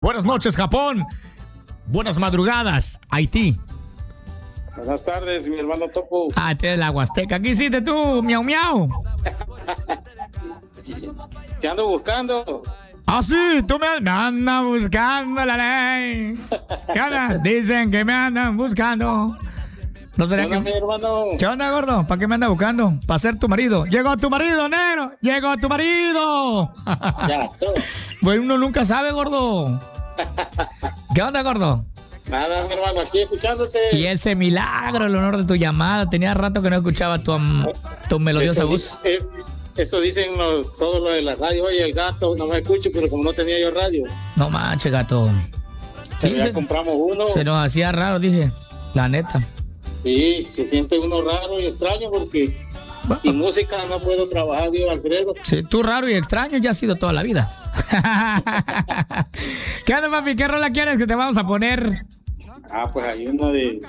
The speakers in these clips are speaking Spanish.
Buenas noches, Japón. Buenas madrugadas, Haití. Buenas tardes, mi hermano Topo. Ah, este es la Huasteca. ¿Qué hiciste tú, miau miau? ¿Qué ando buscando? Ah, sí, tú me andas buscando la ley. ¿Qué onda? Dicen que me andan buscando. No sería Hola, que... mi hermano. ¿Qué onda, gordo? ¿Para qué me andas buscando? Para ser tu marido. ¡Llegó tu marido, negro! ¡Llegó tu marido! Ya, todo. Pues uno nunca sabe, gordo. ¿Qué onda, gordo? Nada, mi hermano, aquí escuchándote. Y ese milagro, el honor de tu llamada. Tenía rato que no escuchaba tu melodiosa voz. Eso dicen todos los de la radio. Oye, el gato, no me escucho, pero como no tenía yo radio. No manches, gato. Sí, ya compramos uno. Se nos hacía raro, dije. La neta. Sí, se siente uno raro y extraño porque sin música no puedo trabajar, Dios Alfredo. Sí, tú raro y extraño ya has sido toda la vida. ¿Qué onda, papi? ¿Qué rola quieres que te vamos a poner? Ah, pues hay una de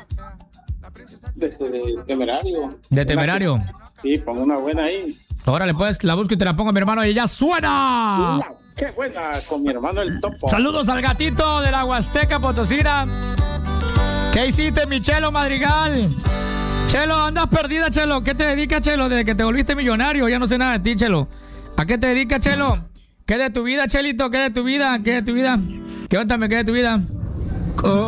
Temerario. ¿De Temerario? Sí, pon una buena ahí. Órale, pues, la busco y te la pongo, mi hermano, y ya suena. ¡Qué buena! Con mi hermano el Topo. Saludos al gatito de la Huasteca Potosina. ¿Qué hiciste, mi Chelo Madrigal? Chelo, andas perdida, Chelo. ¿Qué te dedicas, Chelo? Desde que te volviste millonario, ya no sé nada de ti, Chelo. ¿A qué te dedicas, Chelo? ¿Qué de tu vida, Chelito? ¿Qué de tu vida? ¿Qué de tu vida? ¿Qué onda, me qué de tu vida?